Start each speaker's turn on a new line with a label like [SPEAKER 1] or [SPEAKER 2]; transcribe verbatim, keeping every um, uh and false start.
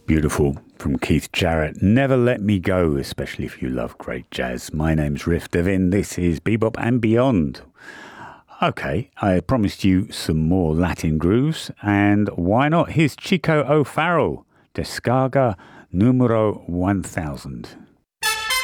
[SPEAKER 1] Beautiful from Keith Jarrett. Never Let Me Go, especially if you love great jazz. My name's Riff Devin. This is Bebop and Beyond. Okay, I promised you some more Latin grooves, and why not? Here's Chico O'Farrell, Descarga Numero one thousand.